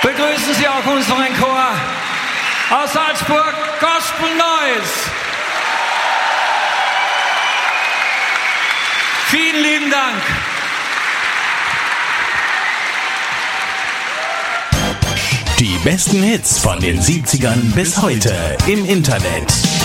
Begrüßen Sie auch unseren Chor aus Salzburg, Gospel Noise. Vielen lieben Dank. Die besten Hits von den 70ern bis heute im Internet.